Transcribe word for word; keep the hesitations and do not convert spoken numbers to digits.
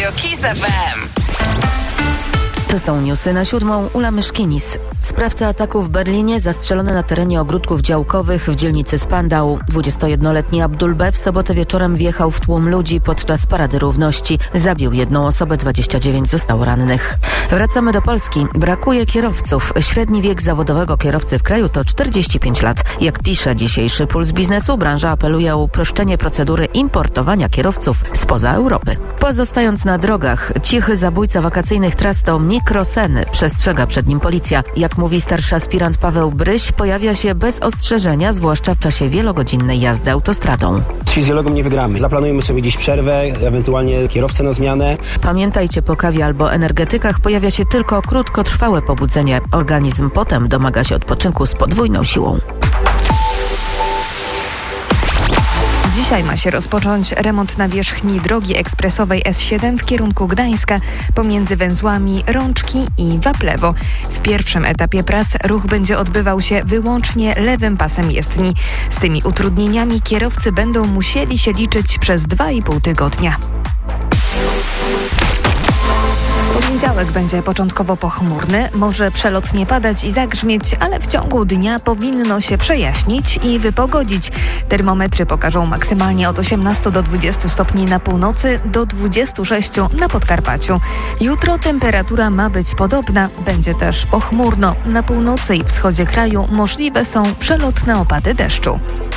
Kiss F M. To są newsy na siódmą. Ula Myszkinis. Sprawca ataku w Berlinie zastrzelony na terenie ogródków działkowych w dzielnicy Spandau. dwudziestojednoletni Abdul B. w sobotę wieczorem wjechał w tłum ludzi podczas Parady Równości. Zabił jedną osobę, dwadzieścia dziewięć zostało rannych. Wracamy do Polski. Brakuje kierowców. Średni wiek zawodowego kierowcy w kraju to czterdzieści pięć lat. Jak pisze dzisiejszy Puls Biznesu, branża apeluje o uproszczenie procedury importowania kierowców spoza Europy. Pozostając na drogach, cichy zabójca wakacyjnych tras to mikroseny. Przestrzega przed nim policja. Jak mówi starszy aspirant Paweł Bryś, pojawia się bez ostrzeżenia, zwłaszcza w czasie wielogodzinnej jazdy autostradą. Z fizjologą nie wygramy. Zaplanujemy sobie dziś przerwę, ewentualnie kierowcę na zmianę. Pamiętajcie, po kawie albo energetykach pojawia się tylko krótkotrwałe pobudzenie. Organizm potem domaga się odpoczynku z podwójną siłą. Dzisiaj ma się rozpocząć remont nawierzchni drogi ekspresowej S siedem w kierunku Gdańska pomiędzy węzłami Rączki i Waplewo. W pierwszym etapie prac ruch będzie odbywał się wyłącznie lewym pasem jezdni. Z tymi utrudnieniami kierowcy będą musieli się liczyć przez dwa i pół tygodnia. Poniedziałek będzie początkowo pochmurny, może przelotnie padać i zagrzmieć, ale w ciągu dnia powinno się przejaśnić i wypogodzić. Termometry pokażą maksymalnie od osiemnastu do dwudziestu stopni na północy, do dwudziestu sześciu na Podkarpaciu. Jutro temperatura ma być podobna, będzie też pochmurno. Na północy i wschodzie kraju możliwe są przelotne opady deszczu.